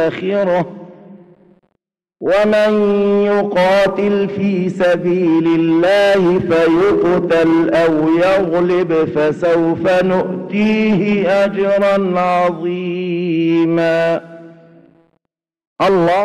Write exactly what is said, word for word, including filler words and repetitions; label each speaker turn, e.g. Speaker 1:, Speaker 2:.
Speaker 1: الآخرة ومن يقاتل في سبيل الله فيقتل أو يغلب فسوف نؤتيه أجرا عظيما. الله